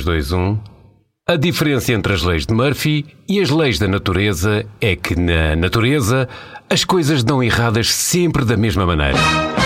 3, 2, 1. A diferença entre as leis de Murphy e as leis da natureza é que, na natureza, as coisas dão erradas sempre da mesma maneira.